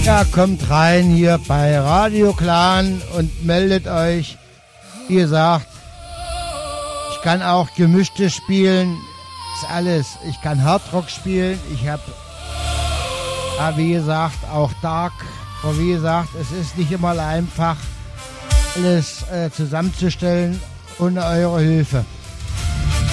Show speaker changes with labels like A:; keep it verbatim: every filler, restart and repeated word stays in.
A: Ja, kommt rein hier bei Radio Clan und meldet euch. Wie gesagt, ich kann auch Gemischte spielen, ist alles. Ich kann Hardrock spielen, ich habe, ja, wie gesagt, auch Dark. Aber wie gesagt, es ist nicht immer einfach, alles äh, zusammenzustellen ohne eure Hilfe.